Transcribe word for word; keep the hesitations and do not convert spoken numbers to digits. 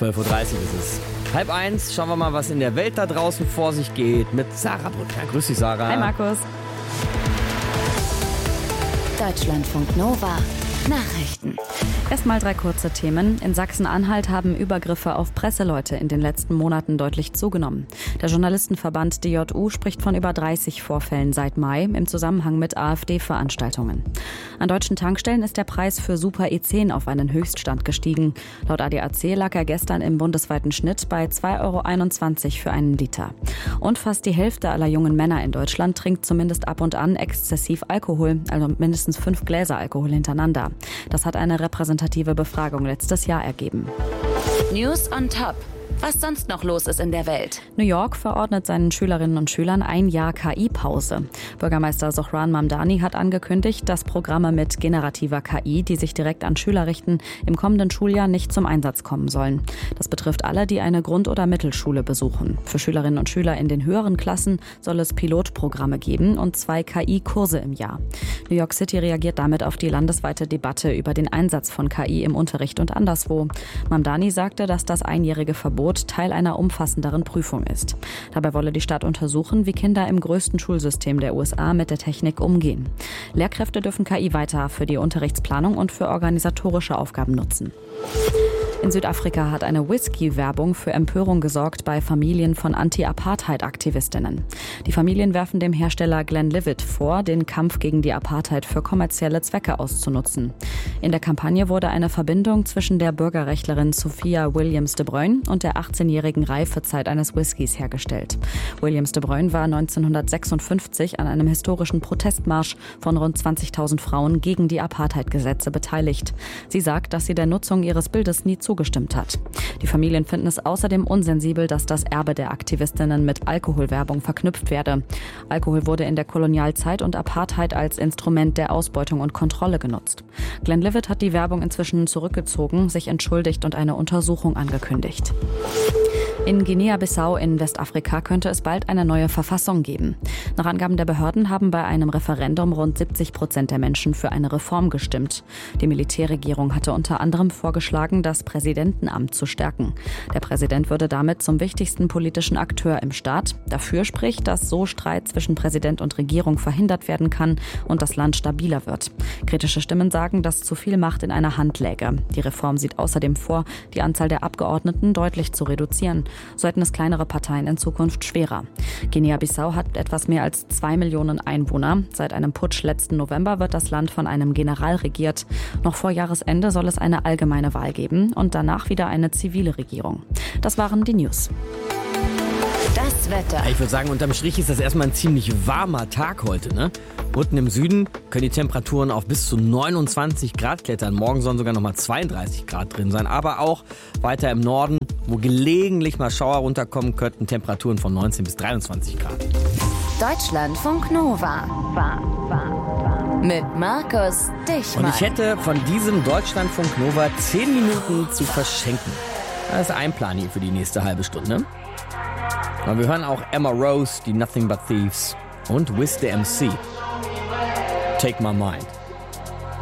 zwölf Uhr dreißig ist es. Halb eins, schauen wir mal, was in der Welt da draußen vor sich geht mit Sarah Brückner. Grüß dich, Sarah. Hi, Markus. Deutschlandfunk Nova. Nachrichten. Erstmal drei kurze Themen. In Sachsen-Anhalt haben Übergriffe auf Presseleute in den letzten Monaten deutlich zugenommen. Der Journalistenverband D J U spricht von über dreißig Vorfällen seit Mai im Zusammenhang mit AfD-Veranstaltungen. An deutschen Tankstellen ist der Preis für Super E zehn auf einen Höchststand gestiegen. Laut A D A C lag er gestern im bundesweiten Schnitt bei zwei Euro einundzwanzig für einen Liter. Und fast die Hälfte aller jungen Männer in Deutschland trinkt zumindest ab und an exzessiv Alkohol, also mindestens fünf Gläser Alkohol hintereinander. Das hat eine repräsentative Befragung letztes Jahr ergeben. News on Top. Was sonst noch los ist in der Welt. New York verordnet seinen Schülerinnen und Schülern ein Jahr K I-Pause. Bürgermeister Zohran Mamdani hat angekündigt, dass Programme mit generativer K I, die sich direkt an Schüler richten, im kommenden Schuljahr nicht zum Einsatz kommen sollen. Das betrifft alle, die eine Grund- oder Mittelschule besuchen. Für Schülerinnen und Schüler in den höheren Klassen soll es Pilotprogramme geben und zwei K I-Kurse im Jahr. New York City reagiert damit auf die landesweite Debatte über den Einsatz von K I im Unterricht und anderswo. Mamdani sagte, dass das einjährige Verbot Teil einer umfassenderen Prüfung ist. Dabei wolle die Stadt untersuchen, wie Kinder im größten Schulsystem der U S A mit der Technik umgehen. Lehrkräfte dürfen K I weiter für die Unterrichtsplanung und für organisatorische Aufgaben nutzen. In Südafrika hat eine Whisky-Werbung für Empörung gesorgt bei Familien von Anti-Apartheid-Aktivistinnen. Die Familien werfen dem Hersteller Glenlivet vor, den Kampf gegen die Apartheid für kommerzielle Zwecke auszunutzen. In der Kampagne wurde eine Verbindung zwischen der Bürgerrechtlerin Sophia Williams de Bruyn und der achtzehnjährigen Reifezeit eines Whiskys hergestellt. Williams de Bruyn war neunzehnhundertsechsundfünfzig an einem historischen Protestmarsch von rund zwanzigtausend Frauen gegen die Apartheid-Gesetze beteiligt. Sie sagt, dass sie der Nutzung ihres Bildes nie zugestimmt hat. Die Familien finden es außerdem unsensibel, dass das Erbe der Aktivistinnen mit Alkoholwerbung verknüpft werde. Alkohol wurde in der Kolonialzeit und Apartheid als Instrument der Ausbeutung und Kontrolle genutzt. Glenlivet hat die Werbung inzwischen zurückgezogen, sich entschuldigt und eine Untersuchung angekündigt. In Guinea-Bissau in Westafrika könnte es bald eine neue Verfassung geben. Nach Angaben der Behörden haben bei einem Referendum rund siebzig Prozent der Menschen für eine Reform gestimmt. Die Militärregierung hatte unter anderem vorgeschlagen, das Präsidentenamt zu stärken. Der Präsident würde damit zum wichtigsten politischen Akteur im Staat. Dafür spricht, dass so Streit zwischen Präsident und Regierung verhindert werden kann und das Land stabiler wird. Kritische Stimmen sagen, dass zu viel Macht in einer Hand läge. Die Reform sieht außerdem vor, die Anzahl der Abgeordneten deutlich zu reduzieren. So hätten es kleinere Parteien in Zukunft schwerer. Guinea-Bissau hat etwas mehr als zwei Millionen Einwohner. Seit einem Putsch letzten November wird das Land von einem General regiert. Noch vor Jahresende soll es eine allgemeine Wahl geben und danach wieder eine zivile Regierung. Das waren die News. Das Wetter. Ich würde sagen, unterm Strich ist das erstmal ein ziemlich warmer Tag heute, ne? Unten im Süden können die Temperaturen auf bis zu neunundzwanzig Grad klettern. Morgen sollen sogar noch mal zweiunddreißig Grad drin sein. Aber auch weiter im Norden, wo gelegentlich mal Schauer runterkommen könnten, Temperaturen von neunzehn bis dreiundzwanzig Grad. Deutschlandfunk Nova. Mit Markus Dichmann. Und ich hätte von diesem Deutschlandfunk Nova zehn Minuten zu verschenken. Das ist ein Plan hier für die nächste halbe Stunde. Aber wir hören auch Emma Rose, die Nothing But Thieves und Wiz the M C. Take My Mind.